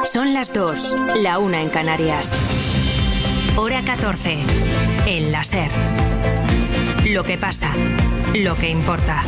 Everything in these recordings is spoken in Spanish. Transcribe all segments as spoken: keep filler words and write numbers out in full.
Son las dos, la una en Canarias. Hora catorce, en la SER. Lo que pasa, lo que importa.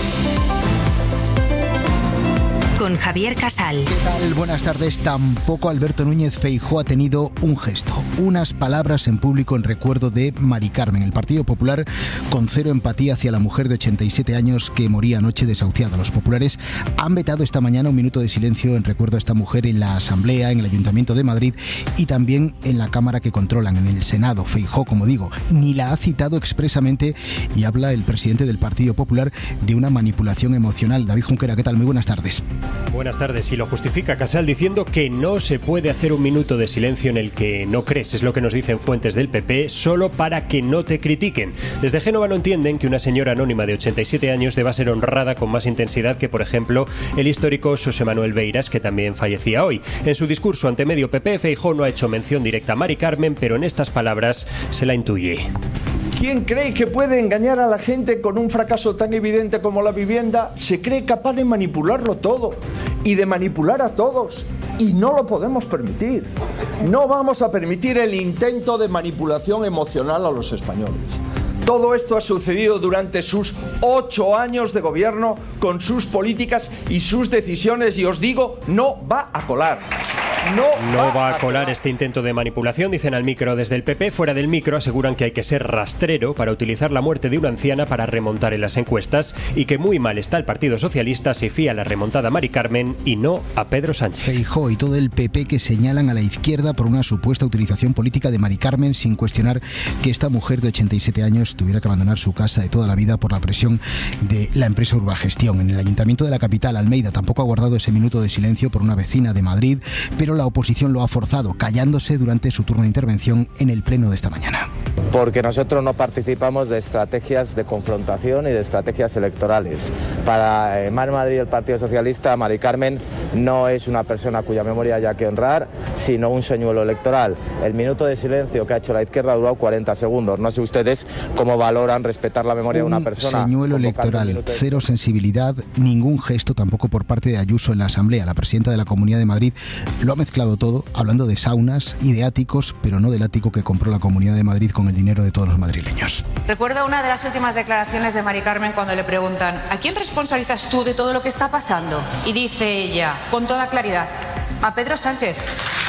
Con Javier Casal. ¿Qué tal? Buenas tardes. Tampoco Alberto Núñez Feijóo ha tenido un gesto, unas palabras en público en recuerdo de Mari Carmen. El Partido Popular, con cero empatía hacia la mujer de ochenta y siete años que moría anoche desahuciada. Los populares han vetado esta mañana un minuto de silencio en recuerdo a esta mujer en la Asamblea, en el Ayuntamiento de Madrid y también en la Cámara que controlan, en el Senado. Feijóo, como digo, ni la ha citado expresamente y habla el presidente del Partido Popular de una manipulación emocional. David Junquera, ¿qué tal? Muy buenas tardes. Buenas tardes. Y lo justifica Casal diciendo que no se puede hacer un minuto de silencio en el que no crees. Es lo que nos dicen fuentes del P P, solo para que no te critiquen. Desde Génova no entienden que una señora anónima de ochenta y siete años deba ser honrada con más intensidad que, por ejemplo, el histórico Xosé Manuel Beiras, que también fallecía hoy. En su discurso ante medio P P, Feijóo no ha hecho mención directa a Mari Carmen, pero en estas palabras se la intuye. ¿Quién cree que puede engañar a la gente con un fracaso tan evidente como la vivienda? Se cree capaz de manipularlo todo y de manipular a todos. Y no lo podemos permitir. No vamos a permitir el intento de manipulación emocional a los españoles. Todo esto ha sucedido durante sus ocho años de gobierno, con sus políticas y sus decisiones, y os digo, no va a colar. No, no va, va a colar este intento de manipulación, dicen al micro desde el P P. Fuera del micro aseguran que hay que ser rastrero para utilizar la muerte de una anciana para remontar en las encuestas y que muy mal está el Partido Socialista si fía la remontada a Mari Carmen y no a Pedro Sánchez. Feijóo y todo el P P que señalan a la izquierda por una supuesta utilización política de Mari Carmen, sin cuestionar que esta mujer de ochenta y siete años tuviera que abandonar su casa de toda la vida por la presión de la empresa Urbagestión. En el Ayuntamiento de la capital, Almeida, tampoco ha guardado ese minuto de silencio por una vecina de Madrid, pero la oposición lo ha forzado, callándose durante su turno de intervención en el pleno de esta mañana. Porque nosotros no participamos de estrategias de confrontación y de estrategias electorales. Para eh, Mar Madrid y el Partido Socialista, Mari Carmen no es una persona cuya memoria haya que honrar, sino un señuelo electoral. El minuto de silencio que ha hecho la izquierda ha durado cuarenta segundos. No sé ustedes cómo valoran respetar la memoria un de una persona. Señuelo electoral, cero sensibilidad, ningún gesto tampoco por parte de Ayuso en la Asamblea. La presidenta de la Comunidad de Madrid lo ha mezclado todo, hablando de saunas y de áticos, pero no del ático que compró la Comunidad de Madrid con el dinero de todos los madrileños. Recuerdo una de las últimas declaraciones de Mari Carmen cuando le preguntan ¿a quién responsabilizas tú de todo lo que está pasando? Y dice ella, con toda claridad, a Pedro Sánchez.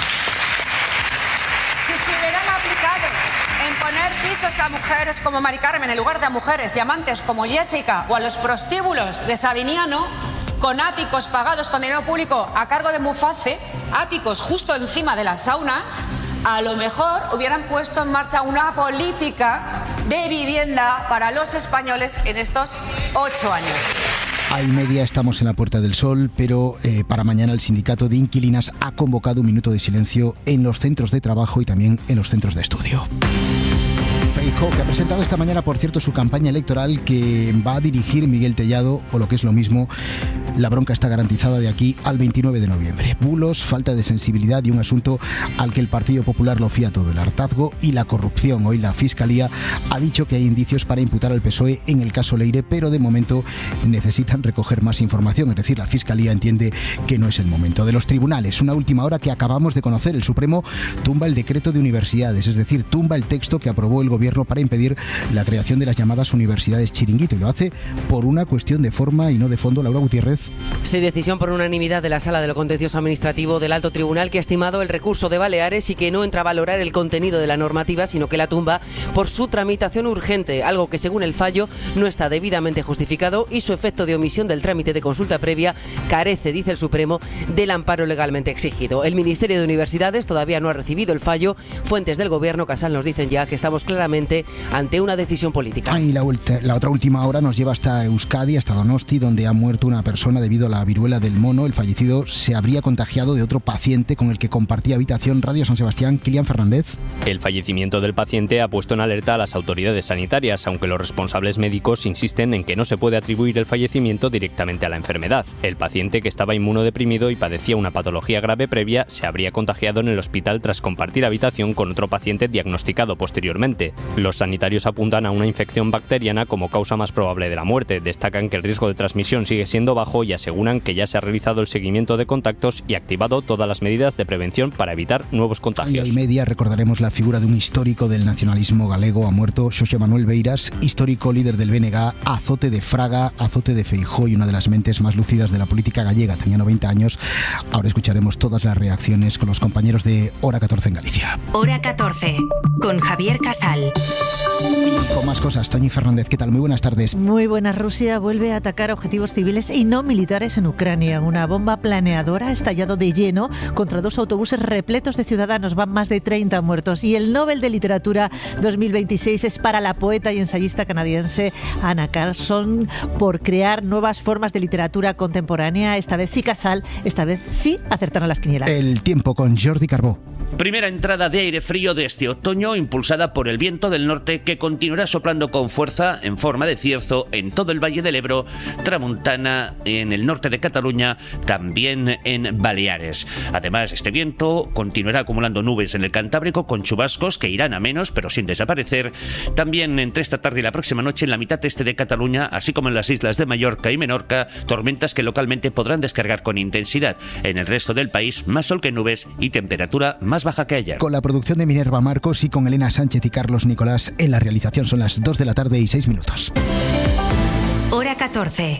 Si se hubieran aplicado en poner pisos a mujeres como Mari Carmen en lugar de a mujeres y amantes como Jessica o a los prostíbulos de Sabiniano, con áticos pagados con dinero público a cargo de Muface, áticos justo encima de las saunas, a lo mejor hubieran puesto en marcha una política de vivienda para los españoles en estos ocho años. A y media estamos en la Puerta del Sol, pero eh, para mañana el sindicato de inquilinas ha convocado un minuto de silencio en los centros de trabajo y también en los centros de estudio. Feijóo, que ha presentado esta mañana, por cierto, su campaña electoral que va a dirigir Miguel Tellado, o lo que es lo mismo, la bronca está garantizada de aquí al veintinueve de noviembre. Bulos, falta de sensibilidad y un asunto al que el Partido Popular lo fía todo, el hartazgo y la corrupción. Hoy la Fiscalía ha dicho que hay indicios para imputar al P S O E en el caso Leire, pero de momento necesitan recoger más información, es decir, la Fiscalía entiende que no es el momento. De los tribunales, una última hora que acabamos de conocer, el Supremo tumba el decreto de universidades, es decir, tumba el texto que aprobó el gobierno para impedir la creación de las llamadas universidades chiringuito, y lo hace por una cuestión de forma y no de fondo. Laura Gutiérrez. Sí, decisión por unanimidad de la Sala de lo Contencioso Administrativo del Alto Tribunal, que ha estimado el recurso de Baleares y que no entra a valorar el contenido de la normativa, sino que la tumba por su tramitación urgente, algo que según el fallo no está debidamente justificado y su efecto de omisión del trámite de consulta previa carece, dice el Supremo, del amparo legalmente exigido. El Ministerio de Universidades todavía no ha recibido el fallo. Fuentes del Gobierno, Casal, nos dicen ya que estamos claramente ante una decisión política. Ah, y la, la otra última hora nos lleva hasta Euskadi, hasta Donosti, donde ha muerto una persona debido a la viruela del mono. El fallecido se habría contagiado de otro paciente con el que compartía habitación. Radio San Sebastián, Kilian Fernández. El fallecimiento del paciente ha puesto en alerta a las autoridades sanitarias, aunque los responsables médicos insisten en que no se puede atribuir el fallecimiento directamente a la enfermedad. El paciente, que estaba inmunodeprimido y padecía una patología grave previa, se habría contagiado en el hospital tras compartir habitación con otro paciente diagnosticado posteriormente. Los sanitarios apuntan a una infección bacteriana como causa más probable de la muerte. Destacan que el riesgo de transmisión sigue siendo bajo y aseguran que ya se ha realizado el seguimiento de contactos y activado todas las medidas de prevención para evitar nuevos contagios. Y hoy media recordaremos la figura de un histórico del nacionalismo galego. Ha muerto Xosé Manuel Beiras, histórico líder del B N G, azote de Fraga, azote de Feijóo y una de las mentes más lúcidas de la política gallega. Tenía noventa años. Ahora escucharemos todas las reacciones con los compañeros de Hora catorce en Galicia. Hora catorce, con Javier Casal. Y con más cosas, Toñi Fernández, ¿qué tal? Muy buenas tardes. Muy buenas. Rusia vuelve a atacar objetivos civiles y no militares en Ucrania. Una bomba planeadora ha estallado de lleno contra dos autobuses repletos de ciudadanos. Van más de treinta muertos. Y el Nobel de Literatura dos mil veintiséis es para la poeta y ensayista canadiense Anna Carlson por crear nuevas formas de literatura contemporánea. Esta vez sí, Casal, esta vez sí acertaron las quinielas. El tiempo con Jordi Carbó. Primera entrada de aire frío de este otoño, impulsada por el viento del norte que continuará soplando con fuerza en forma de cierzo en todo el Valle del Ebro, Tramuntana, en el norte de Cataluña, también en Baleares. Además, este viento continuará acumulando nubes en el Cantábrico con chubascos que irán a menos, pero sin desaparecer. También entre esta tarde y la próxima noche en la mitad este de Cataluña, así como en las islas de Mallorca y Menorca, tormentas que localmente podrán descargar con intensidad. En el resto del país, más sol que nubes y temperatura más baja que ayer. Con la producción de Minerva Marcos y con Elena Sánchez y Carlos Nicolás en la realización. Son las dos de la tarde y seis minutos. Hora catorce.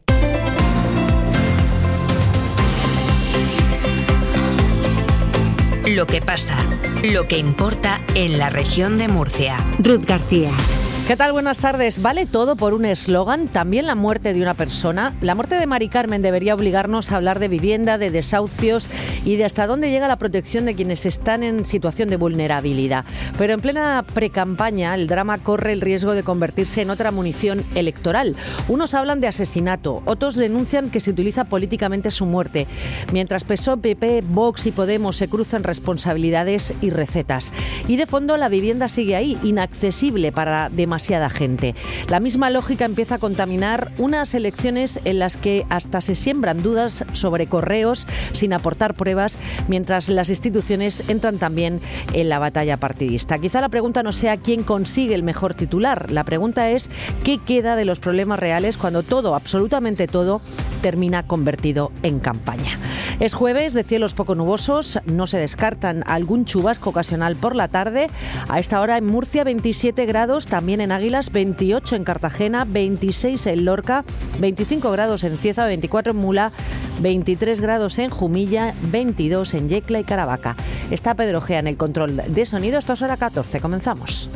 Lo que pasa, lo que importa en la región de Murcia. Ruth García. ¿Qué tal? Buenas tardes. ¿Vale todo por un eslogan? ¿También la muerte de una persona? La muerte de Mari Carmen debería obligarnos a hablar de vivienda, de desahucios y de hasta dónde llega la protección de quienes están en situación de vulnerabilidad. Pero en plena precampaña, el drama corre el riesgo de convertirse en otra munición electoral. Unos hablan de asesinato, otros denuncian que se utiliza políticamente su muerte, mientras P S O E, P P, Vox y Podemos se cruzan responsabilidades y recetas. Y de fondo, la vivienda sigue ahí, inaccesible para demasiada gente. La misma lógica empieza a contaminar unas elecciones en las que hasta se siembran dudas sobre correos sin aportar pruebas, mientras las instituciones entran también en la batalla partidista. Quizá la pregunta no sea quién consigue el mejor titular. La pregunta es qué queda de los problemas reales cuando todo, absolutamente todo, termina convertido en campaña. Es jueves de cielos poco nubosos, no se descartan algún chubasco ocasional por la tarde. A esta hora en Murcia veintisiete grados, también en Águilas veintiocho en Cartagena, veintiséis en Lorca, veinticinco grados en Cieza, veinticuatro en Mula, veintitrés grados en Jumilla, veintidós en Yecla y Caravaca. Está Pedro Gea en el control de sonido. Esto es Hora catorce. Comenzamos.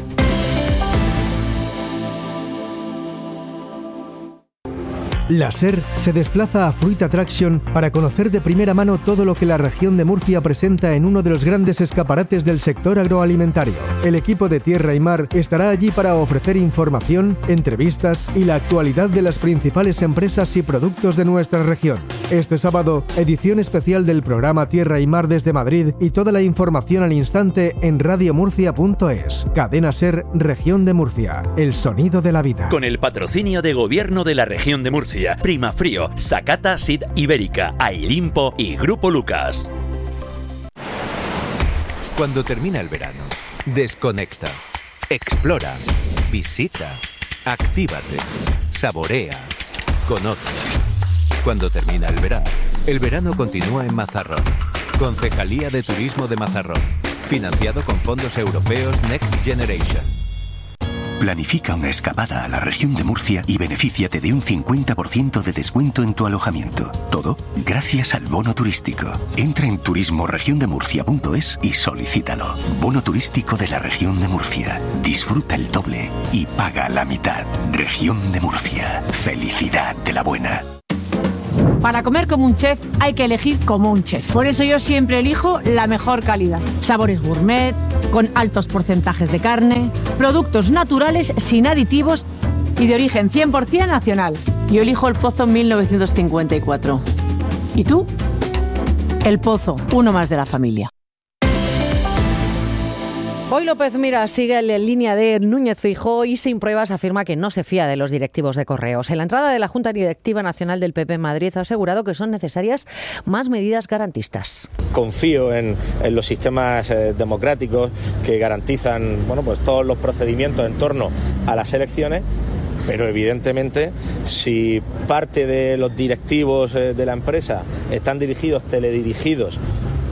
La SER se desplaza a Fruit Attraction para conocer de primera mano todo lo que la región de Murcia presenta en uno de los grandes escaparates del sector agroalimentario. El equipo de Tierra y Mar estará allí para ofrecer información, entrevistas y la actualidad de las principales empresas y productos de nuestra región. Este sábado, edición especial del programa Tierra y Mar desde Madrid y toda la información al instante en radio murcia punto es. Cadena SER, Región de Murcia. El sonido de la vida. Con el patrocinio de Gobierno de la Región de Murcia, Primafrío, Sakata Seed Ibérica, Ailimpo y Grupo Lucas. Cuando termina el verano, desconecta, explora, visita, actívate, saborea, conoce. Cuando termina el verano, el verano continúa en Mazarrón. Concejalía de Turismo de Mazarrón, financiado con fondos europeos Next Generation. Planifica una escapada a la región de Murcia y benefíciate de un cincuenta por ciento de descuento en tu alojamiento. Todo gracias al bono turístico. Entra en turismo región de murcia punto es y solicítalo. Bono turístico de la región de Murcia. Disfruta el doble y paga la mitad. Región de Murcia. Felicidad de la buena. Para comer como un chef hay que elegir como un chef. Por eso yo siempre elijo la mejor calidad. Sabores gourmet, con altos porcentajes de carne, productos naturales sin aditivos y de origen cien por ciento nacional. Yo elijo El Pozo mil novecientos cincuenta y cuatro. ¿Y tú? El Pozo, uno más de la familia. Hoy López Mira sigue en la línea de Núñez Feijóo y sin pruebas afirma que no se fía de los directivos de Correos. En la entrada de la Junta Directiva Nacional del P P en Madrid ha asegurado que son necesarias más medidas garantistas. confío en, en los sistemas eh, democráticos que garantizan, bueno, pues todos los procedimientos en torno a las elecciones. Pero evidentemente, si parte de los directivos eh, de la empresa están dirigidos, teledirigidos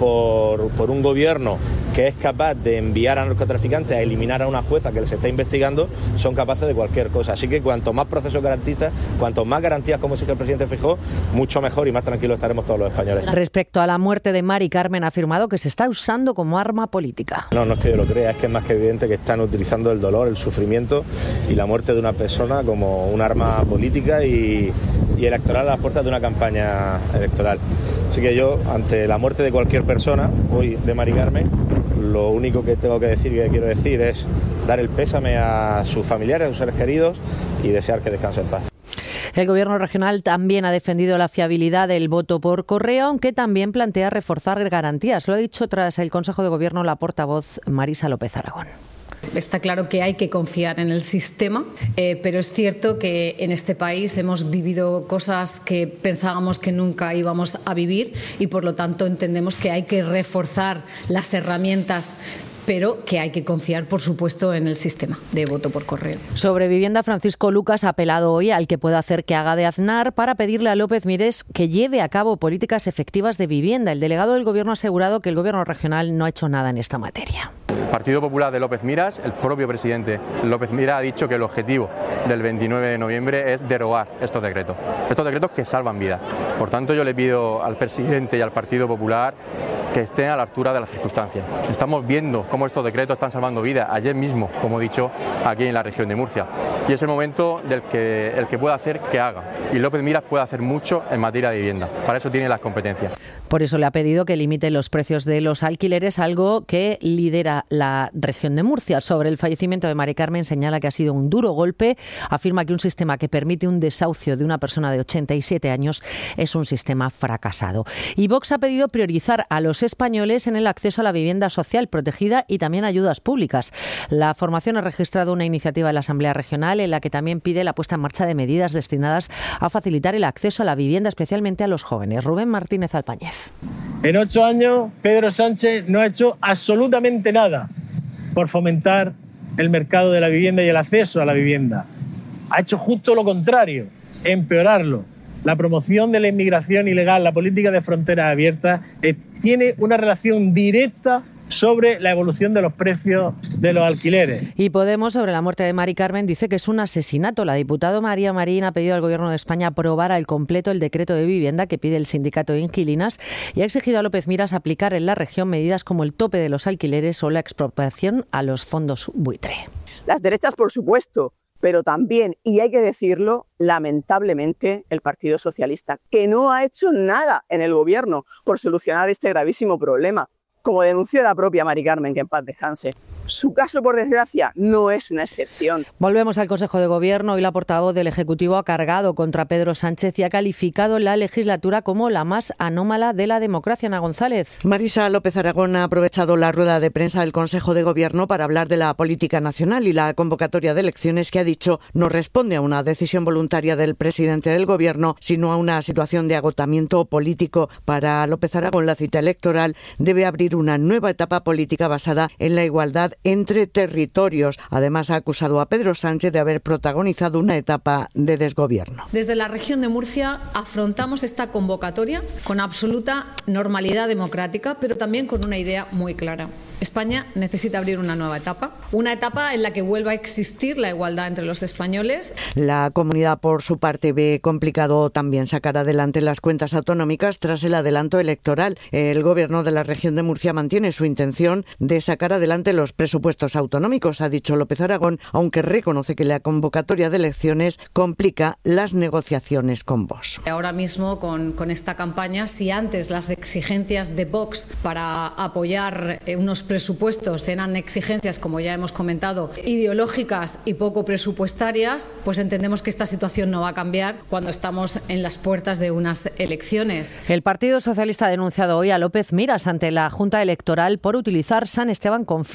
por, por un gobierno que es capaz de enviar a narcotraficantes a eliminar a una jueza que les está investigando, son capaces de cualquier cosa. Así que cuanto más procesos garantistas, cuanto más garantías como exige el presidente Feijóo, mucho mejor y más tranquilos estaremos todos los españoles. Respecto a la muerte de Mari Carmen, ha afirmado que se está usando como arma política. No, no es que yo lo crea, es que es más que evidente que están utilizando el dolor, el sufrimiento y la muerte de una persona como un arma política y, y electoral a las puertas de una campaña electoral. Así que yo, ante la muerte de cualquier persona, hoy de Mari Carmen, lo único que tengo que decir y que quiero decir es dar el pésame a sus familiares, a sus seres queridos y desear que descanse en paz. El Gobierno regional también ha defendido la fiabilidad del voto por correo, aunque también plantea reforzar garantías. Lo ha dicho tras el Consejo de Gobierno la portavoz Marisa López Aragón. Está claro que hay que confiar en el sistema, eh, pero es cierto que en este país hemos vivido cosas que pensábamos que nunca íbamos a vivir y, por lo tanto, entendemos que hay que reforzar las herramientas, pero que hay que confiar, por supuesto, en el sistema de voto por correo. Sobre vivienda, Francisco Lucas ha apelado hoy al que pueda hacer que haga de Aznar para pedirle a López Mires que lleve a cabo políticas efectivas de vivienda. El delegado del Gobierno ha asegurado que el Gobierno regional no ha hecho nada en esta materia. El Partido Popular de López Miras, el propio presidente López Miras ha dicho que el objetivo del veintinueve de noviembre es derogar estos decretos, estos decretos que salvan vidas. Por tanto, yo le pido al presidente y al Partido Popular que estén a la altura de las circunstancias. Estamos viendo cómo estos decretos están salvando vidas, ayer mismo, como he dicho, aquí en la región de Murcia. Y es el momento del que el que pueda hacer, que haga. Y López Miras puede hacer mucho en materia de vivienda. Para eso tiene las competencias. Por eso le ha pedido que limite los precios de los alquileres, algo que lidera la región de Murcia. Sobre el fallecimiento de Mari Carmen, señala que ha sido un duro golpe. Afirma que un sistema que permite un desahucio de una persona de ochenta y siete años es un sistema fracasado. Y Vox ha pedido priorizar a los españoles en el acceso a la vivienda social protegida y también ayudas públicas. La formación ha registrado una iniciativa en la Asamblea Regional en la que también pide la puesta en marcha de medidas destinadas a facilitar el acceso a la vivienda, especialmente a los jóvenes. Rubén Martínez Alpañez. En ocho años, Pedro Sánchez no ha hecho absolutamente nada por fomentar el mercado de la vivienda y el acceso a la vivienda. Ha hecho justo lo contrario, empeorarlo. La promoción de la inmigración ilegal, la política de fronteras abiertas, eh, tiene una relación directa sobre la evolución de los precios de los alquileres. Y Podemos, sobre la muerte de Mari Carmen, dice que es un asesinato. La diputada María Marín ha pedido al Gobierno de España aprobar al completo el decreto de vivienda que pide el sindicato de inquilinas y ha exigido a López Miras aplicar en la región medidas como el tope de los alquileres o la expropiación a los fondos buitre. Las derechas, por supuesto, pero también, y hay que decirlo, lamentablemente, el Partido Socialista, que no ha hecho nada en el Gobierno por solucionar este gravísimo problema, como denunció la propia Mari Carmen, que en paz descanse. Su caso, por desgracia, no es una excepción. Volvemos al Consejo de Gobierno y la portavoz del Ejecutivo ha cargado contra Pedro Sánchez y ha calificado la legislatura como la más anómala de la democracia. Ana González. Marisa López Aragón ha aprovechado la rueda de prensa del Consejo de Gobierno para hablar de la política nacional y la convocatoria de elecciones que ha dicho no responde a una decisión voluntaria del presidente del Gobierno, sino a una situación de agotamiento político. Para López Aragón, la cita electoral debe abrir una nueva etapa política basada en la igualdad entre territorios. Además, ha acusado a Pedro Sánchez de haber protagonizado una etapa de desgobierno. Desde la región de Murcia afrontamos esta convocatoria con absoluta normalidad democrática, pero también con una idea muy clara. España necesita abrir una nueva etapa, una etapa en la que vuelva a existir la igualdad entre los españoles. La comunidad, por su parte, ve complicado también sacar adelante las cuentas autonómicas tras el adelanto electoral. El Gobierno de la región de Murcia mantiene su intención de sacar adelante los presupuestos autonómicos, ha dicho López Aragón, aunque reconoce que la convocatoria de elecciones complica las negociaciones con Vox. Ahora mismo, con, con esta campaña, si antes las exigencias de Vox para apoyar eh, unos presupuestos eran exigencias, como ya hemos comentado, ideológicas y poco presupuestarias, pues entendemos que esta situación no va a cambiar cuando estamos en las puertas de unas elecciones. El Partido Socialista ha denunciado hoy a López Miras ante la Junta Electoral por utilizar San Esteban con fines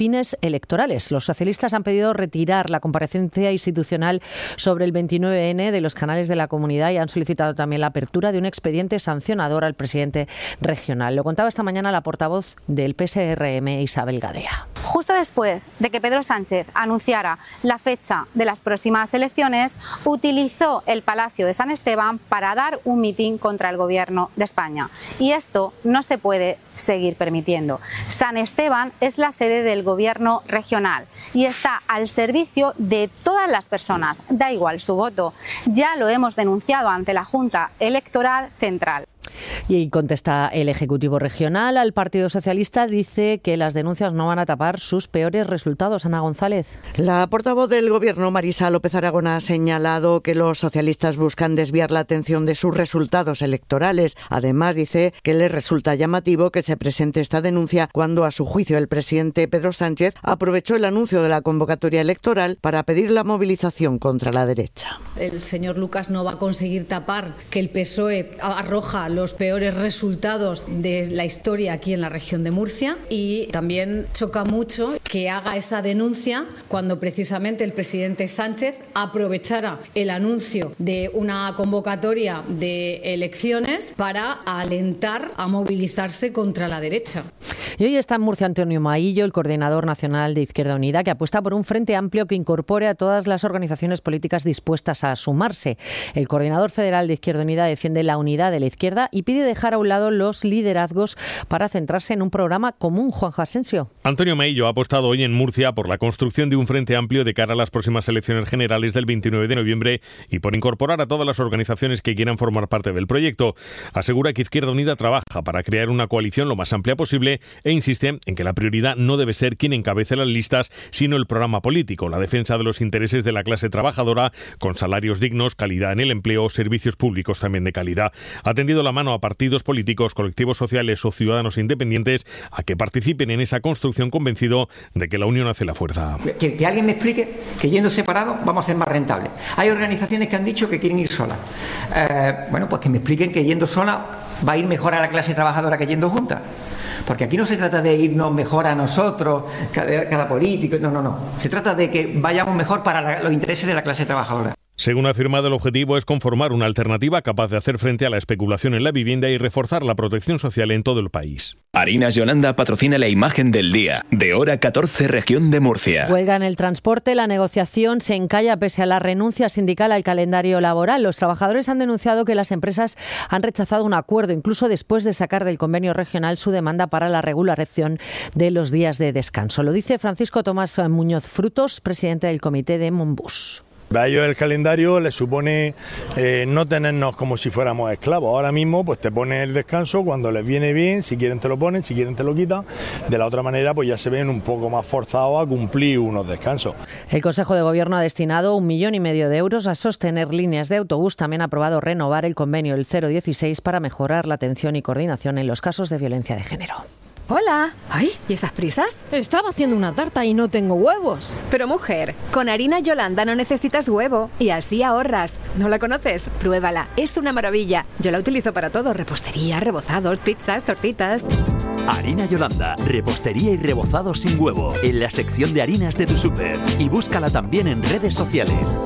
electorales. Los socialistas han pedido retirar la comparecencia institucional sobre el veintinueve ene de los canales de la comunidad y han solicitado también la apertura de un expediente sancionador al presidente regional. Lo contaba esta mañana la portavoz del P S R M, Isabel Gadea. Justo después de que Pedro Sánchez anunciara la fecha de las próximas elecciones, utilizó el Palacio de San Esteban para dar un mitin contra el Gobierno de España. Y esto no se puede seguir permitiendo. San Esteban es la sede del Gobierno regional y está al servicio de todas las personas, da igual su voto. Ya lo hemos denunciado ante la Junta Electoral Central. Y contesta el Ejecutivo Regional al Partido Socialista, dice que las denuncias no van a tapar sus peores resultados. Ana González. La portavoz del Gobierno, Marisa López Aragona, ha señalado que los socialistas buscan desviar la atención de sus resultados electorales. Además, dice que le resulta llamativo que se presente esta denuncia cuando, a su juicio, el presidente Pedro Sánchez aprovechó el anuncio de la convocatoria electoral para pedir la movilización contra la derecha. El señor Lucas no va a conseguir tapar que el P S O E arroja los peores resultados de la historia aquí en la región de Murcia, y también choca mucho que haga esa denuncia cuando precisamente el presidente Sánchez aprovechara el anuncio de una convocatoria de elecciones para alentar a movilizarse contra la derecha. Y hoy está en Murcia Antonio Maillo, el coordinador nacional de Izquierda Unida, que apuesta por un frente amplio que incorpore a todas las organizaciones políticas dispuestas a sumarse. El coordinador federal de Izquierda Unida defiende la unidad de la izquierda y pide dejar a un lado los liderazgos para centrarse en un programa común. Juanjo Asensio. Antonio Maillo ha apostado hoy en Murcia por la construcción de un frente amplio de cara a las próximas elecciones generales del veintinueve de noviembre y por incorporar a todas las organizaciones que quieran formar parte del proyecto. Asegura que Izquierda Unida trabaja para crear una coalición lo más amplia posible e insiste en que la prioridad no debe ser quien encabece las listas, sino el programa político, la defensa de los intereses de la clase trabajadora, con salarios dignos, calidad en el empleo, servicios públicos también de calidad. Ha tendido la mano a partidos políticos, colectivos sociales o ciudadanos independientes a que participen en esa construcción, convencido de que la unión hace la fuerza. Que, que alguien me explique que yendo separado vamos a ser más rentables. Hay organizaciones que han dicho que quieren ir solas. Eh, bueno, pues que me expliquen que yendo sola va a ir mejor a la clase trabajadora que yendo juntas. Porque aquí no se trata de irnos mejor a nosotros, cada, cada político, no, no, no. Se trata de que vayamos mejor para la, los intereses de la clase trabajadora. Según ha afirmado, el objetivo es conformar una alternativa capaz de hacer frente a la especulación en la vivienda y reforzar la protección social en todo el país. Harinas Yolanda patrocina la imagen del día, de hora catorce, región de Murcia. Huelga en el transporte, la negociación se encalla pese a la renuncia sindical al calendario laboral. Los trabajadores han denunciado que las empresas han rechazado un acuerdo, incluso después de sacar del convenio regional su demanda para la regulación de los días de descanso. Lo dice Francisco Tomás Muñoz Frutos, presidente del comité de Monbus. A ellos el calendario les supone eh, no tenernos como si fuéramos esclavos. Ahora mismo pues te pones el descanso cuando les viene bien, si quieren te lo ponen, si quieren te lo quitan. De la otra manera pues ya se ven un poco más forzados a cumplir unos descansos. El Consejo de Gobierno ha destinado un millón y medio de euros a sostener líneas de autobús. También ha aprobado renovar el convenio el cero dieciséis para mejorar la atención y coordinación en los casos de violencia de género. Hola. Ay, ¿y esas prisas? Estaba haciendo una tarta y no tengo huevos. Pero mujer, con harina Yolanda no necesitas huevo y así ahorras. ¿No la conoces? Pruébala, es una maravilla. Yo la utilizo para todo, repostería, rebozados, pizzas, tortitas. Harina Yolanda, repostería y rebozado sin huevo, en la sección de harinas de tu súper. Y búscala también en redes sociales.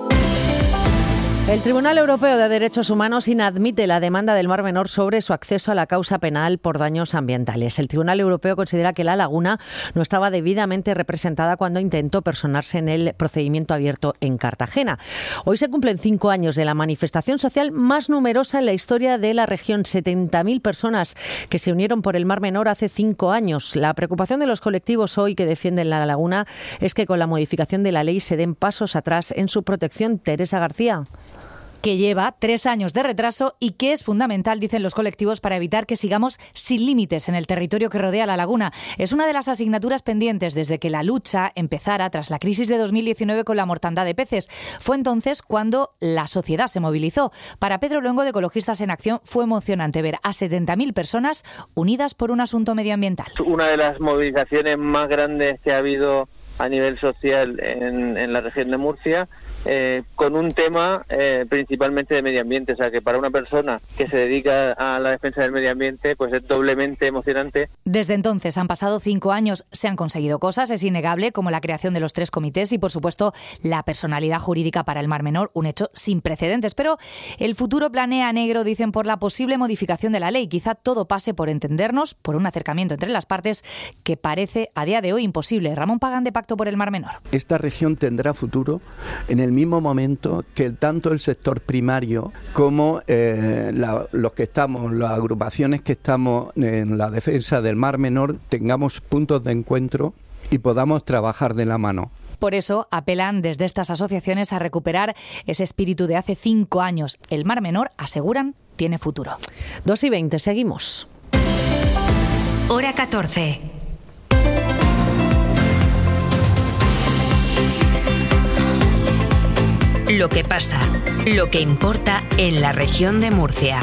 El Tribunal Europeo de Derechos Humanos inadmite la demanda del Mar Menor sobre su acceso a la causa penal por daños ambientales. El Tribunal Europeo considera que La Laguna no estaba debidamente representada cuando intentó personarse en el procedimiento abierto en Cartagena. Hoy se cumplen cinco años de la manifestación social más numerosa en la historia de la región. setenta mil personas que se unieron por el Mar Menor hace cinco años. La preocupación de los colectivos hoy que defienden La Laguna es que con la modificación de la ley se den pasos atrás en su protección. Teresa García. Que lleva tres años de retraso y que es fundamental, dicen los colectivos, para evitar que sigamos sin límites en el territorio que rodea la laguna. Es una de las asignaturas pendientes desde que la lucha empezara tras la crisis de dos mil diecinueve con la mortandad de peces. Fue entonces cuando la sociedad se movilizó. Para Pedro Luengo, de Ecologistas en Acción, fue emocionante ver a setenta mil personas unidas por un asunto medioambiental. Una de las movilizaciones más grandes que ha habido a nivel social en, en la región de Murcia, eh, con un tema eh, principalmente de medio ambiente, o sea que para una persona que se dedica a la defensa del medio ambiente pues es doblemente emocionante. Desde entonces han pasado cinco años, se han conseguido cosas, es innegable, como la creación de los tres comités y por supuesto la personalidad jurídica para el Mar Menor, un hecho sin precedentes, pero el futuro planea negro, dicen, por la posible modificación de la ley. Quizá todo pase por entendernos, por un acercamiento entre las partes que parece a día de hoy imposible. Ramón Pagán, de Pacto por el Mar Menor. Esta región tendrá futuro en el mismo momento que tanto el sector primario como eh, la, los que estamos, las agrupaciones que estamos en la defensa del Mar Menor, tengamos puntos de encuentro y podamos trabajar de la mano. Por eso apelan desde estas asociaciones a recuperar ese espíritu de hace cinco años. El Mar Menor, aseguran, tiene futuro. dos y veinte, seguimos. Hora catorce. Lo que pasa, lo que importa en la región de Murcia.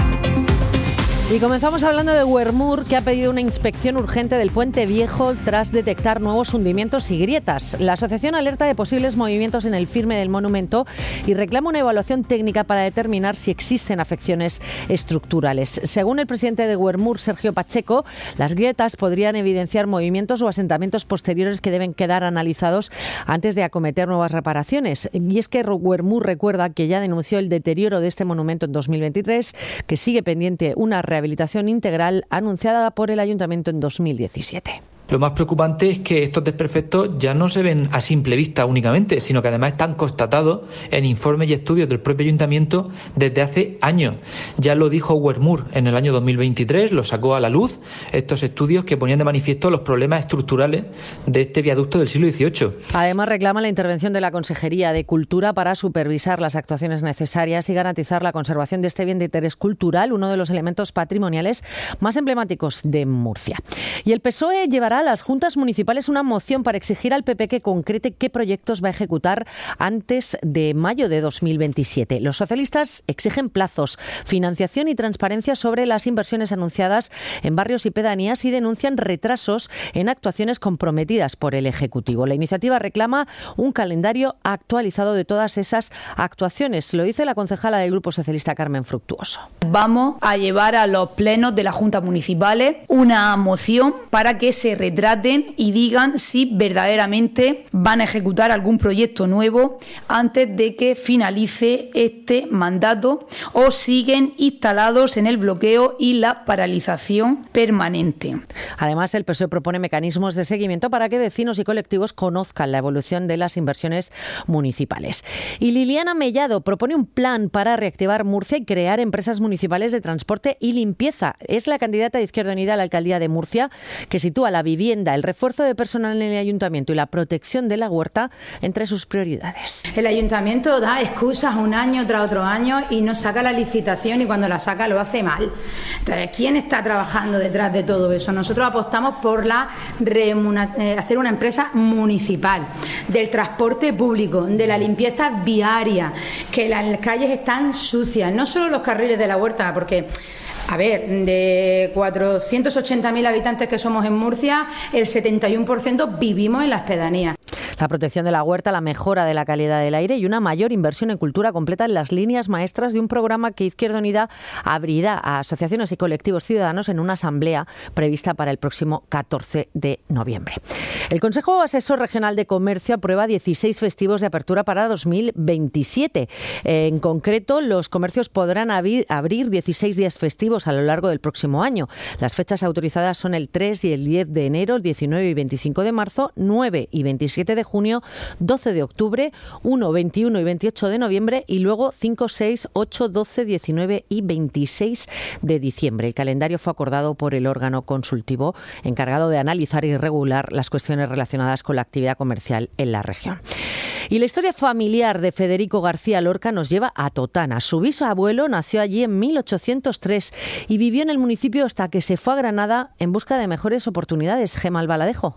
Y comenzamos hablando de Wermur, que ha pedido una inspección urgente del Puente Viejo tras detectar nuevos hundimientos y grietas. La asociación alerta de posibles movimientos en el firme del monumento y reclama una evaluación técnica para determinar si existen afecciones estructurales. Según el presidente de Wermur, Sergio Pacheco, las grietas podrían evidenciar movimientos o asentamientos posteriores que deben quedar analizados antes de acometer nuevas reparaciones. Y es que Wermur recuerda que ya denunció el deterioro de este monumento en dos mil veintitrés, que sigue pendiente una rehabilitación integral anunciada por el Ayuntamiento en dos mil diecisiete. Lo más preocupante es que estos desperfectos ya no se ven a simple vista únicamente, sino que además están constatados en informes y estudios del propio Ayuntamiento desde hace años. Ya lo dijo Wermur en el año dos mil veintitrés, lo sacó a la luz, estos estudios que ponían de manifiesto los problemas estructurales de este viaducto del siglo dieciocho. Además, reclama la intervención de la Consejería de Cultura para supervisar las actuaciones necesarias y garantizar la conservación de este bien de interés cultural, uno de los elementos patrimoniales más emblemáticos de Murcia. Y el P S O E llevará a las juntas municipales una moción para exigir al P P que concrete qué proyectos va a ejecutar antes de mayo de dos mil veintisiete. Los socialistas exigen plazos, financiación y transparencia sobre las inversiones anunciadas en barrios y pedanías y denuncian retrasos en actuaciones comprometidas por el Ejecutivo. La iniciativa reclama un calendario actualizado de todas esas actuaciones. Lo dice la concejala del Grupo Socialista, Carmen Fructuoso. Vamos a llevar a los plenos de las juntas municipales una moción para que se retraten y digan si verdaderamente van a ejecutar algún proyecto nuevo antes de que finalice este mandato o siguen instalados en el bloqueo y la paralización permanente. Además, el P S O E propone mecanismos de seguimiento para que vecinos y colectivos conozcan la evolución de las inversiones municipales. Y Liliana Mellado propone un plan para reactivar Murcia y crear empresas municipales de transporte y limpieza. Es la candidata de Izquierda Unida a la alcaldía de Murcia, que sitúa la vivienda, el refuerzo de personal en el ayuntamiento y la protección de la huerta entre sus prioridades. El ayuntamiento da excusas un año tras otro año y no saca la licitación, y cuando la saca lo hace mal. Entonces, ¿quién está trabajando detrás de todo eso? Nosotros apostamos por la remuna- eh, hacer una empresa municipal, del transporte público, de la limpieza viaria, que las calles están sucias, no solo los carriles de la huerta, porque... A ver, de cuatrocientos ochenta mil habitantes que somos en Murcia, el setenta y uno por ciento vivimos en las pedanías. La protección de la huerta, la mejora de la calidad del aire y una mayor inversión en cultura completan las líneas maestras de un programa que Izquierda Unida abrirá a asociaciones y colectivos ciudadanos en una asamblea prevista para el próximo catorce de noviembre. El Consejo Asesor Regional de Comercio aprueba dieciséis festivos de apertura para dos mil veintisiete. En concreto, los comercios podrán abrir, abrir dieciséis días festivos a lo largo del próximo año. Las fechas autorizadas son el tres y el diez de enero, el diecinueve y veinticinco de marzo, nueve y veintisiete de junio, doce de octubre, uno, veintiuno y veintiocho de noviembre y luego cinco, seis, ocho, doce, diecinueve y veintiséis de diciembre. El calendario fue acordado por el órgano consultivo encargado de analizar y regular las cuestiones relacionadas con la actividad comercial en la región. Y la historia familiar de Federico García Lorca nos lleva a Totana. Su bisabuelo nació allí en mil ochocientos tres y vivió en el municipio hasta que se fue a Granada en busca de mejores oportunidades. Gemma Albaladejo.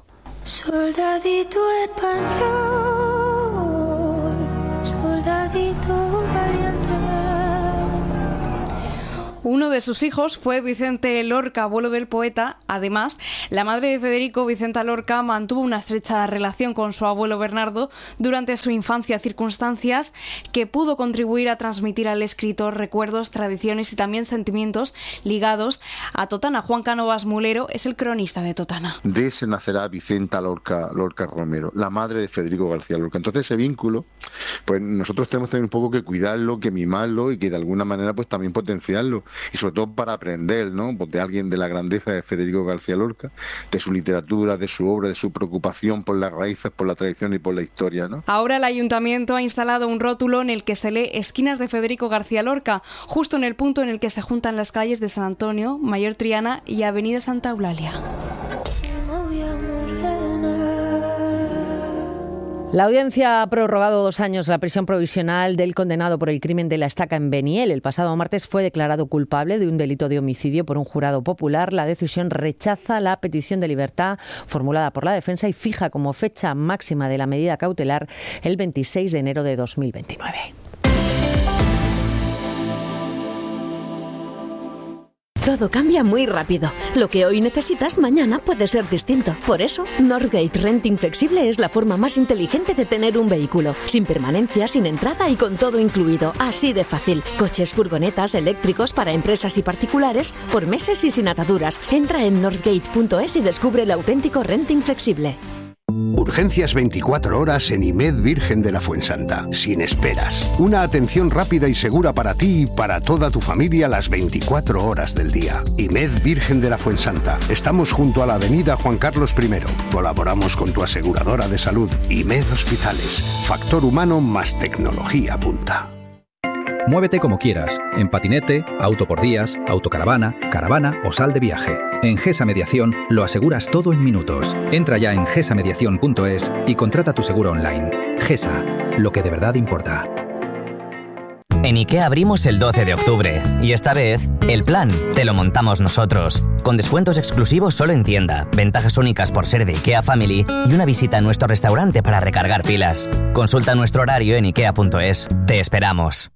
Soldadito español, soldadito valiente. Uno de sus hijos fue Vicente Lorca, abuelo del poeta. Además, la madre de Federico, Vicenta Lorca, mantuvo una estrecha relación con su abuelo Bernardo durante su infancia, circunstancias que pudo contribuir a transmitir al escritor recuerdos, tradiciones y también sentimientos ligados a Totana. Juan Cánovas Mulero es el cronista de Totana. De ese nacerá Vicenta Lorca, Lorca Romero, la madre de Federico García Lorca. Entonces ese vínculo, pues nosotros tenemos también un poco que cuidarlo, que mimarlo y que de alguna manera pues también potenciarlo, y sobre todo para aprender, ¿no? Pues de alguien de la grandeza de Federico García Lorca, de su literatura, de su obra, de su preocupación por las raíces, por la tradición y por la historia, ¿no? Ahora el ayuntamiento ha instalado un rótulo en el que se lee Esquinas de Federico García Lorca, justo en el punto en el que se juntan las calles de San Antonio, Mayor Triana y Avenida Santa Eulalia. La audiencia ha prorrogado dos años la prisión provisional del condenado por el crimen de la estaca en Beniel. El pasado martes fue declarado culpable de un delito de homicidio por un jurado popular. La decisión rechaza la petición de libertad formulada por la defensa y fija como fecha máxima de la medida cautelar el veintiséis de enero de dos mil veintinueve. Todo cambia muy rápido. Lo que hoy necesitas, mañana puede ser distinto. Por eso, Northgate Renting Flexible es la forma más inteligente de tener un vehículo. Sin permanencia, sin entrada y con todo incluido. Así de fácil. Coches, furgonetas, eléctricos para empresas y particulares, por meses y sin ataduras. Entra en northgate punto es y descubre el auténtico renting flexible. Urgencias veinticuatro horas en IMED Virgen de la Fuensanta. Sin esperas. Una atención rápida y segura para ti y para toda tu familia las veinticuatro horas del día. IMED Virgen de la Fuensanta. Estamos junto a la avenida Juan Carlos primero. Colaboramos con tu aseguradora de salud. IMED Hospitales. Factor humano más tecnología punta. Muévete como quieras, en patinete, auto por días, autocaravana, caravana o sal de viaje. En GESA Mediación lo aseguras todo en minutos. Entra ya en gesa mediación punto es y contrata tu seguro online. GESA, lo que de verdad importa. En IKEA abrimos el doce de octubre y esta vez el plan te lo montamos nosotros. Con descuentos exclusivos solo en tienda, ventajas únicas por ser de IKEA Family y una visita a nuestro restaurante para recargar pilas. Consulta nuestro horario en ikea punto es. Te esperamos.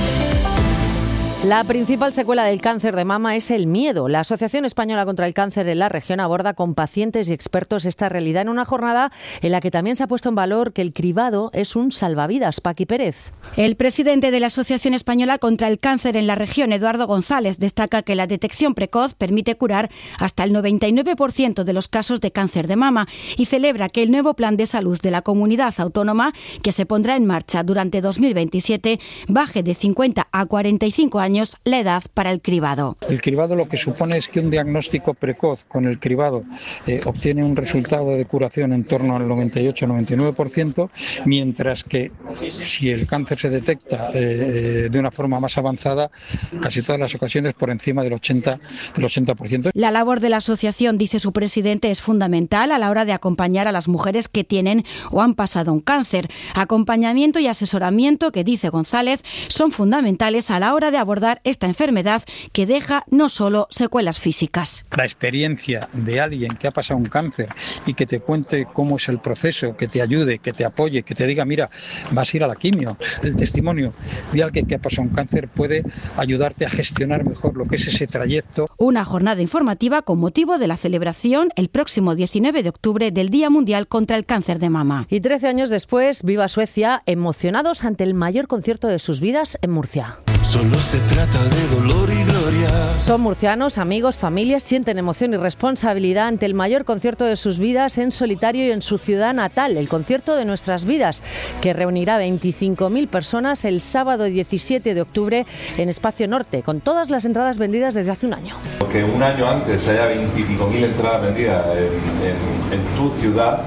La principal secuela del cáncer de mama es el miedo. La Asociación Española contra el Cáncer en la región aborda con pacientes y expertos esta realidad en una jornada en la que también se ha puesto en valor que el cribado es un salvavidas. Paqui Pérez. El presidente de la Asociación Española contra el Cáncer en la región, Eduardo González, destaca que la detección precoz permite curar hasta el noventa y nueve por ciento de los casos de cáncer de mama y celebra que el nuevo plan de salud de la comunidad autónoma, que se pondrá en marcha durante dos mil veintisiete, baje de cincuenta a cuarenta y cinco años la edad para el cribado. El cribado lo que supone es que un diagnóstico precoz con el cribado eh, obtiene un resultado de curación en torno al noventa y ocho a noventa y nueve por ciento, mientras que si el cáncer se detecta eh, de una forma más avanzada, casi todas las ocasiones por encima del ochenta por ciento. La labor de la asociación, dice su presidente, es fundamental a la hora de acompañar a las mujeres que tienen o han pasado un cáncer. Acompañamiento y asesoramiento que, dice González, son fundamentales a la hora de abordar esta enfermedad que deja no solo secuelas físicas. La experiencia de alguien que ha pasado un cáncer y que te cuente cómo es el proceso, que te ayude, que te apoye, que te diga, mira, vas a ir a la quimio. El testimonio de alguien que ha pasado un cáncer puede ayudarte a gestionar mejor lo que es ese trayecto. Una jornada informativa con motivo de la celebración el próximo diecinueve de octubre del Día Mundial contra el Cáncer de Mama. Y trece años después, viva Suecia, emocionados ante el mayor concierto de sus vidas en Murcia. Solo se trata de dolor y gloria. Son murcianos, amigos, familias, sienten emoción y responsabilidad ante el mayor concierto de sus vidas en solitario y en su ciudad natal, el concierto de Nuestras Vidas, que reunirá veinticinco mil personas el sábado diecisiete de octubre en Espacio Norte, con todas las entradas vendidas desde hace un año. Que un año antes haya veinticinco mil entradas vendidas en, en, en tu ciudad.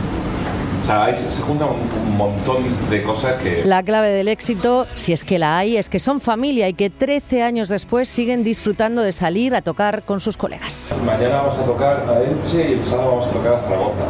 O sea, ahí se juntan un montón de cosas que... La clave del éxito, si es que la hay, es que son familia y que trece años después siguen disfrutando de salir a tocar con sus colegas. Mañana vamos a tocar a Elche y el sábado vamos a tocar a Zaragoza.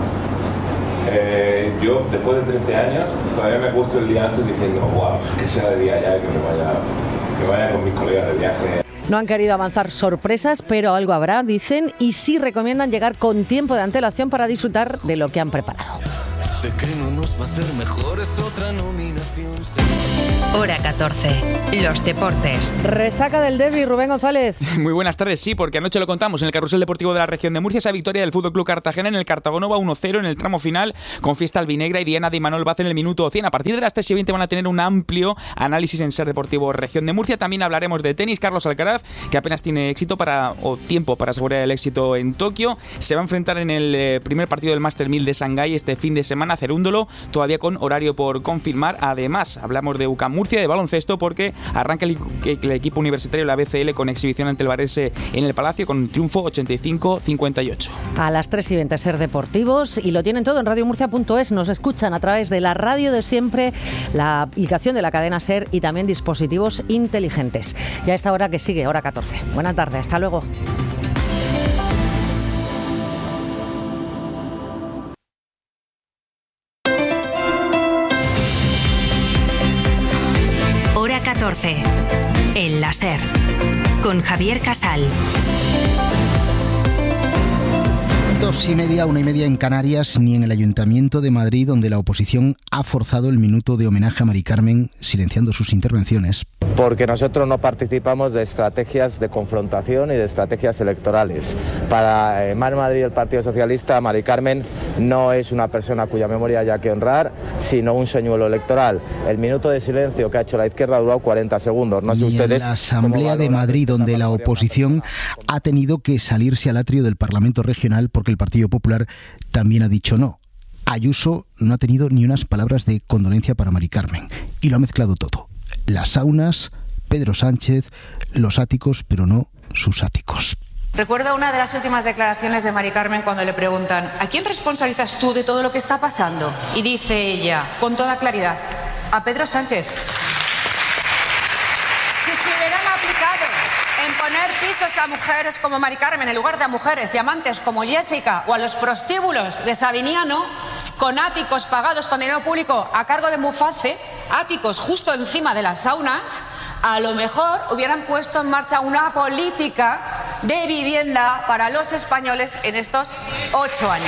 Eh, yo, después de trece años, todavía me he puesto el día antes diciendo, wow, que sea de día ya, que me vaya, que vaya con mis colegas de viaje. No han querido avanzar sorpresas, pero algo habrá, dicen, y sí recomiendan llegar con tiempo de antelación para disfrutar de lo que han preparado. sé que no nos va a hacer mejores otra nominación. Hora catorce. Los deportes. Resaca del derbi, Rubén González. Muy buenas tardes, sí, porque anoche lo contamos en el carrusel deportivo de la región de Murcia, esa victoria del Fútbol Club Cartagena en el Cartagonova uno cero en el tramo final, con fiesta albinegra y Diana de Imanol Vaz en el minuto cien. A partir de las tres y veinte van a tener un amplio análisis en Ser Deportivo Región de Murcia. También hablaremos de tenis. Carlos Alcaraz, que apenas tiene éxito para o tiempo para asegurar el éxito en Tokio, se va a enfrentar en el eh, primer partido del Master mil de Shanghái este fin de semana, Cerúndolo, todavía con horario por confirmar. Además, hablamos de U C A M Murcia, de baloncesto, porque arranca el, el equipo universitario, la B C L, con exhibición ante el Varese en el Palacio, con triunfo ochenta y cinco cincuenta y ocho. A las tres y veinte Ser Deportivos, y lo tienen todo en radio murcia punto es. Nos escuchan a través de la radio de siempre, la aplicación de la cadena Ser y también dispositivos inteligentes. Y a esta hora que sigue, hora catorce. Buenas tardes, hasta luego. Hora catorce. En la Ser. Con Javier Casal. Dos y media, una y media en Canarias, ni en el Ayuntamiento de Madrid, donde la oposición ha forzado el minuto de homenaje a Mari Carmen, silenciando sus intervenciones. Porque nosotros no participamos de estrategias de confrontación y de estrategias electorales. Para eh, Mar Madrid y el Partido Socialista, Mari Carmen no es una persona cuya memoria haya que honrar, sino un señuelo electoral. El minuto de silencio que ha hecho la izquierda ha durado cuarenta segundos. No sé ustedes. En la Asamblea de Madrid, donde la oposición ha tenido que salirse al atrio del Parlamento Regional porque el Partido Popular también ha dicho no. Ayuso no ha tenido ni unas palabras de condolencia para Mari Carmen y lo ha mezclado todo. Las saunas, Pedro Sánchez, los áticos, pero no sus áticos. Recuerdo una de las últimas declaraciones de Mari Carmen cuando le preguntan ¿a quién responsabilizas tú de todo lo que está pasando? Y dice ella, con toda claridad, a Pedro Sánchez. Si se hubieran aplicado en poner pisos a mujeres como Mari Carmen en lugar de a mujeres y amantes como Jessica o a los prostíbulos de Sabiniano, con áticos pagados con dinero público a cargo de Muface, áticos justo encima de las saunas, a lo mejor hubieran puesto en marcha una política de vivienda para los españoles en estos ocho años.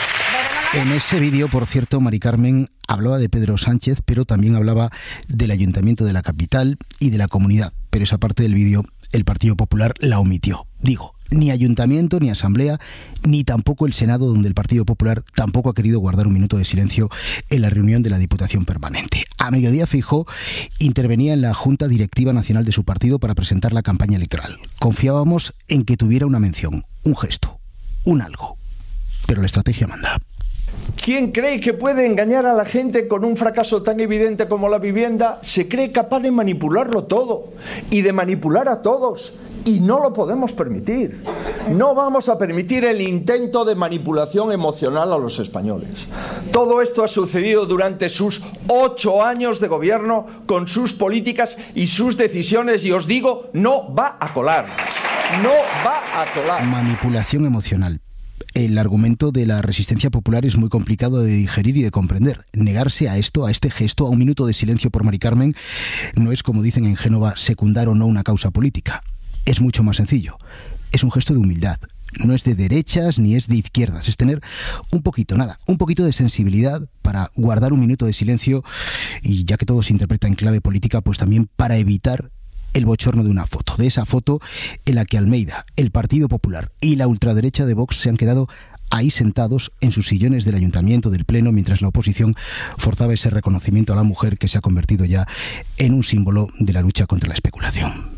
En ese vídeo, por cierto, Mari Carmen hablaba de Pedro Sánchez, pero también hablaba del Ayuntamiento de la capital y de la comunidad. Pero esa parte del vídeo el Partido Popular la omitió. Digo, ni Ayuntamiento, ni Asamblea, ni tampoco el Senado, donde el Partido Popular tampoco ha querido guardar un minuto de silencio en la reunión de la Diputación Permanente. A mediodía, Feijóo intervenía en la Junta Directiva Nacional de su partido para presentar la campaña electoral. Confiábamos en que tuviera una mención, un gesto, un algo. Pero la estrategia manda. ¿Quién cree que puede engañar a la gente con un fracaso tan evidente como la vivienda? Se cree capaz de manipularlo todo y de manipular a todos. Y no lo podemos permitir. No vamos a permitir el intento de manipulación emocional a los españoles. Todo esto ha sucedido durante sus ocho años de gobierno, con sus políticas y sus decisiones, y os digo, no va a colar. No va a colar. Manipulación emocional. El argumento de la resistencia popular es muy complicado de digerir y de comprender. Negarse a esto, a este gesto, a un minuto de silencio por Mari Carmen, no es, como dicen en Génova, secundar o no una causa política. Es mucho más sencillo. Es un gesto de humildad. No es de derechas ni es de izquierdas. Es tener un poquito, nada, un poquito de sensibilidad para guardar un minuto de silencio, y ya que todo se interpreta en clave política, pues también para evitar el bochorno de una foto, de esa foto en la que Almeida, el Partido Popular y la ultraderecha de Vox se han quedado ahí sentados en sus sillones del Ayuntamiento, del Pleno, mientras la oposición forzaba ese reconocimiento a la mujer que se ha convertido ya en un símbolo de la lucha contra la especulación.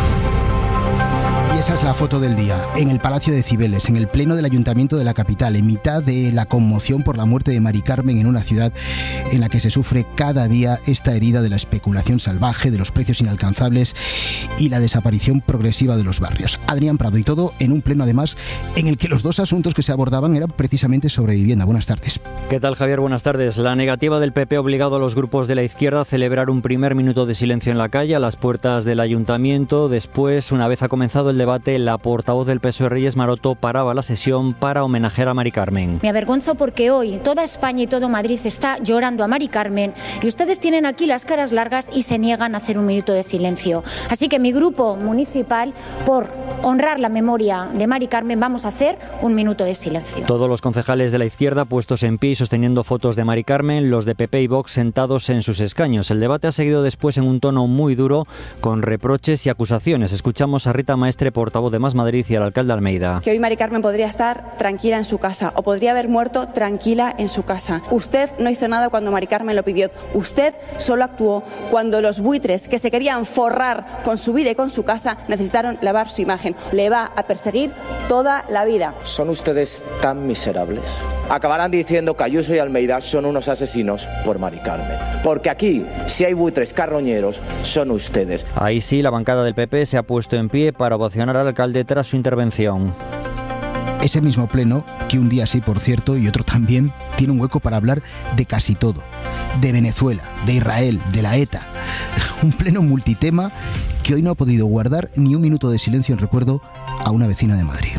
Y esa es la foto del día, en el Palacio de Cibeles, en el Pleno del Ayuntamiento de la capital, en mitad de la conmoción por la muerte de Mari Carmen, en una ciudad en la que se sufre cada día esta herida de la especulación salvaje, de los precios inalcanzables y la desaparición progresiva de los barrios. Adrián Prado, y todo en un pleno, además, en el que los dos asuntos que se abordaban eran precisamente sobre vivienda. Buenas tardes. ¿Qué tal, Javier? Buenas tardes. La negativa del P P ha obligado a los grupos de la izquierda a celebrar un primer minuto de silencio en la calle, a las puertas del Ayuntamiento. Después, una vez ha comenzado el debate debate, la portavoz del P S O E, Reyes Maroto, paraba la sesión para homenajear a Mari Carmen. Me avergonzo porque hoy toda España y todo Madrid está llorando a Mari Carmen y ustedes tienen aquí las caras largas y se niegan a hacer un minuto de silencio. Así que mi grupo municipal, por honrar la memoria de Mari Carmen, vamos a hacer un minuto de silencio. Todos los concejales de la izquierda puestos en pie y sosteniendo fotos de Mari Carmen, los de P P y Vox sentados en sus escaños. El debate ha seguido después en un tono muy duro, con reproches y acusaciones. Escuchamos a Rita Maestre, portavoz de Más Madrid, y al alcalde Almeida. Que hoy Mari Carmen podría estar tranquila en su casa o podría haber muerto tranquila en su casa. Usted no hizo nada cuando Mari Carmen lo pidió. Usted solo actuó cuando los buitres que se querían forrar con su vida y con su casa necesitaron lavar su imagen. Le va a perseguir toda la vida. ¿Son ustedes tan miserables? Acabarán diciendo que Ayuso y Almeida son unos asesinos por Mari Carmen. Porque aquí, si hay buitres carroñeros, son ustedes. Ahí sí, la bancada del P P se ha puesto en pie para ovacionar al alcalde tras su intervención. Ese mismo pleno, que un día sí, por cierto, y otro también, tiene un hueco para hablar de casi todo. De Venezuela, de Israel, de la ETA. Un pleno multitema que hoy no ha podido guardar ni un minuto de silencio en recuerdo a una vecina de Madrid.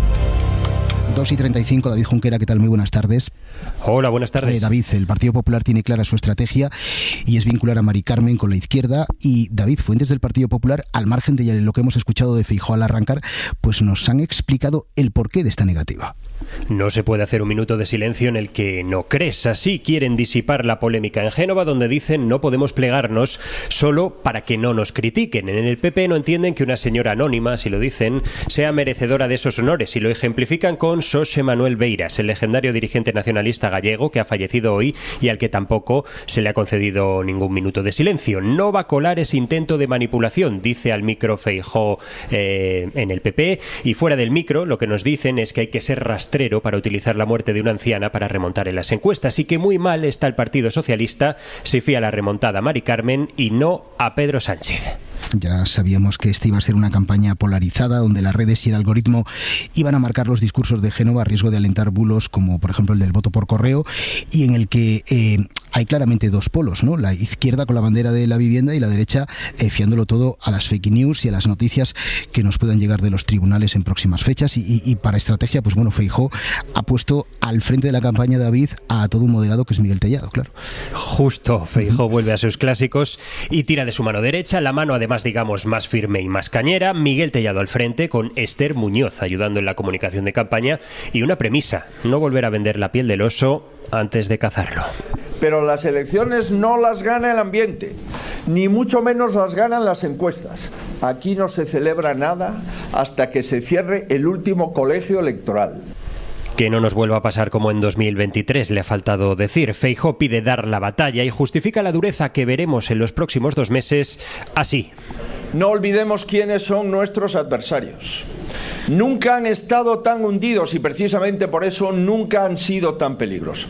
dos y treinta y cinco, David Junquera, ¿qué tal? Muy buenas tardes. Hola, buenas tardes. Eh, David, el Partido Popular tiene clara su estrategia y es vincular a Mari Carmen con la izquierda. Y David, fuentes del Partido Popular, al margen de lo que hemos escuchado de Feijóo al arrancar, pues nos han explicado el porqué de esta negativa. No se puede hacer un minuto de silencio en el que no crees. Así quieren disipar la polémica en Génova, donde dicen no podemos plegarnos solo para que no nos critiquen. En el P P no entienden que una señora anónima, si lo dicen, sea merecedora de esos honores, y lo ejemplifican con Xosé Manuel Beiras, el legendario dirigente nacionalista gallego que ha fallecido hoy y al que tampoco se le ha concedido ningún minuto de silencio. No va a colar ese intento de manipulación, dice al micro Feijóo eh, en el P P, y fuera del micro lo que nos dicen es que hay que ser rastrero para utilizar la muerte de una anciana para remontar en las encuestas, y que muy mal está el Partido Socialista si fía la remontada a Mari Carmen y no a Pedro Sánchez. Ya sabíamos que esta iba a ser una campaña polarizada, donde las redes y el algoritmo iban a marcar los discursos de Génova a riesgo de alentar bulos como por ejemplo el del voto por correo, y en el que eh, hay claramente dos polos, ¿no? La izquierda con la bandera de la vivienda y la derecha eh, fiándolo todo a las fake news y a las noticias que nos puedan llegar de los tribunales en próximas fechas. Y, y, y para estrategia, pues bueno, Feijóo ha puesto al frente de la campaña, David, a todo un moderado que es Miguel Tellado, claro. Justo, Feijóo vuelve a sus clásicos y tira de su mano derecha, la mano además digamos más firme y más cañera, Miguel Tellado al frente, con Esther Muñoz ayudando en la comunicación de campaña, y una premisa: no volver a vender la piel del oso antes de cazarlo. Pero las elecciones no las gana el ambiente, ni mucho menos las ganan las encuestas. Aquí no se celebra nada hasta que se cierre el último colegio electoral. Que no nos vuelva a pasar como en dos mil veintitrés, le ha faltado decir. Feijóo pide dar la batalla y justifica la dureza que veremos en los próximos dos meses así. No olvidemos quiénes son nuestros adversarios. Nunca han estado tan hundidos y precisamente por eso nunca han sido tan peligrosos.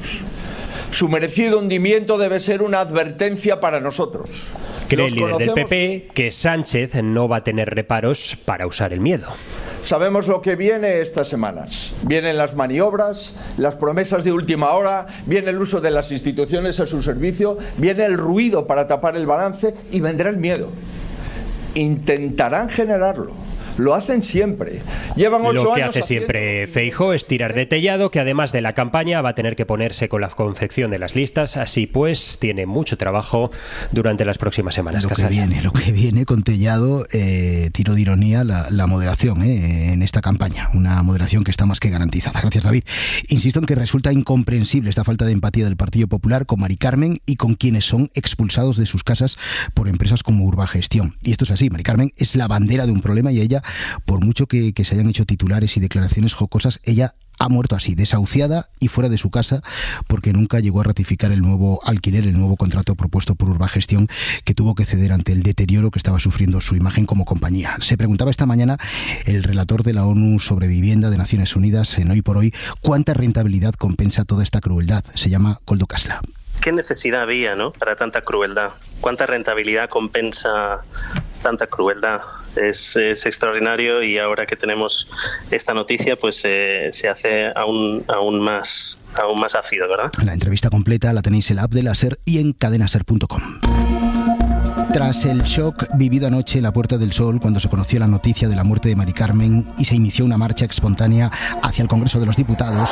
Su merecido hundimiento debe ser una advertencia para nosotros. Cree el líder del P P que Sánchez no va a tener reparos para usar el miedo. Sabemos lo que viene estas semanas. Vienen las maniobras, las promesas de última hora, viene el uso de las instituciones a su servicio, viene el ruido para tapar el balance y vendrá el miedo. Intentarán generarlo. Lo hacen siempre. Llevan ocho Lo que años hace haciendo... siempre Feijóo es tirar de Tellado, que además de la campaña va a tener que ponerse con la confección de las listas. Así pues, tiene mucho trabajo durante las próximas semanas. Lo Casalia. que viene, lo que viene con Tellado, eh, tiro de ironía, la, la moderación eh, en esta campaña. Una moderación que está más que garantizada. Gracias, David. Insisto en que resulta incomprensible esta falta de empatía del Partido Popular con Mari Carmen y con quienes son expulsados de sus casas por empresas como Urbagestión. Y esto es así. Mari Carmen es la bandera de un problema y ella, por mucho que, que se hayan hecho titulares y declaraciones jocosas, ella ha muerto así, desahuciada y fuera de su casa, porque nunca llegó a ratificar el nuevo alquiler, el nuevo contrato propuesto por Urbagestión, que tuvo que ceder ante el deterioro que estaba sufriendo su imagen como compañía. Se preguntaba esta mañana el relator de la ONU sobre vivienda de Naciones Unidas en Hoy por Hoy cuánta rentabilidad compensa toda esta crueldad. Se llama Koldo Kasla. ¿Qué necesidad había, ¿no?, para tanta crueldad? ¿Cuánta rentabilidad compensa tanta crueldad? Es, es extraordinario, y ahora que tenemos esta noticia, pues eh, se hace aún, aún más aún más ácido, ¿verdad? La entrevista completa la tenéis en la app de la SER y en cadena ser punto com. Tras el shock vivido anoche en la Puerta del Sol, cuando se conoció la noticia de la muerte de Mari Carmen y se inició una marcha espontánea hacia el Congreso de los Diputados,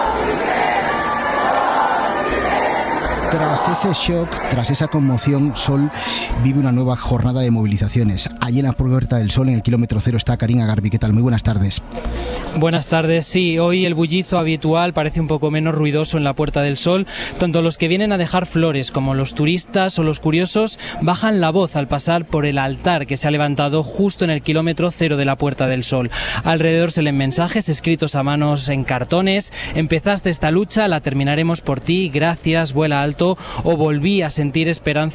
tras ese shock, tras esa conmoción, Sol vive una nueva jornada de movilizaciones. Allí en la Puerta del Sol, en el kilómetro cero, está Karina Garbi. ¿Qué tal? Muy buenas tardes. Buenas tardes. Sí, hoy el bullizo habitual parece un poco menos ruidoso en la Puerta del Sol. Tanto los que vienen a dejar flores como los turistas o los curiosos bajan la voz al pasar por el altar que se ha levantado justo en el kilómetro cero de la Puerta del Sol. Alrededor se leen mensajes escritos a manos en cartones: empezaste esta lucha, la terminaremos por ti, gracias, vuela alto, o volví a sentir esperanza